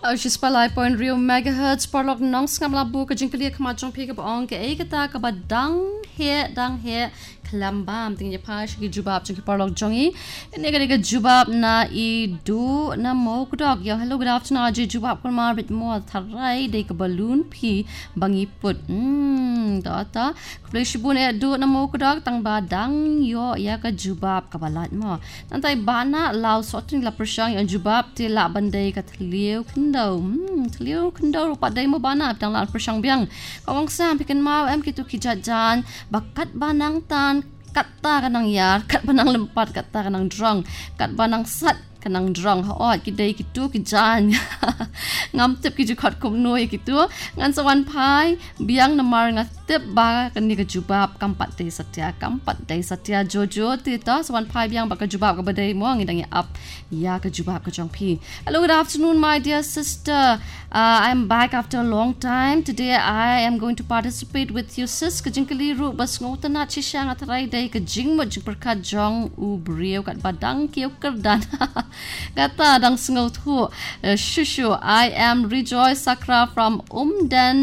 Just palai point real megahertz parlok nong skam labu ka jingpili ka majong pi ka baong ka e kata ka ba dang he klambam tingnya pas ki jubab jing parlok jongi ne ka jubab na I du na mo kudok ya hello good afternoon aji jubab kon mar bit mo tharai de ka balloon pi bangi put ta play shibun e du na mo kudok tang ba dang yo ya ka jubab ka balat mo nantai bana law sotin la persang yang jubab ti la bandai ka thliu kendau rupa dai mo bana tang la persang biang kawang sam pikan mau em kitu kijajan bakat banang tan kata kanang yar kat banang lempat kata kanang drong kat banang sat kanang drong haot kidai kitu kijan ngam tip ki jukhat kum noi kitu ngan sawan pai biang namar ngatip ba kan ni ka jubab kampat dei satya jojo ti ta sawan pai biang ba ka jubab ka badai mo ngidang up ya ka jubab ka jong pi. Hello, good afternoon my dear sister. I'm back after a long time. Today I am going to participate with you sis ka jingkali ru bas ngotana chisang atrai dai ka jingmo jingperka jong u brio kat badang kiu kerdan kata dang sengot hu shushu. I am Rejoice Sakra from Umden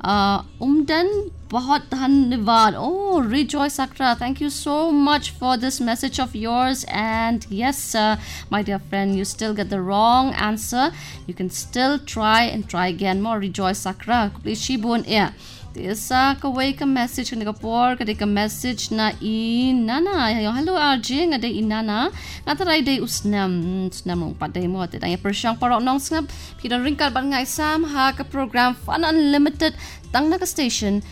बहुत धन्यवाद. Oh, Rejoice Sakra, thank you so much for this message of yours. And yes, my dear friend, you still get the wrong answer. You can still try and try again. More Rejoice Sakra. Please shibun ya. Tisa ka way ka message ka nagapor ka ka message na inana. Hello RJ nga day inana. Ngataray day usnam mong paday mo. Titang persyang parok nong snap. Pidang ringkal ban nga isam ha ka program Fun Unlimited tang naka station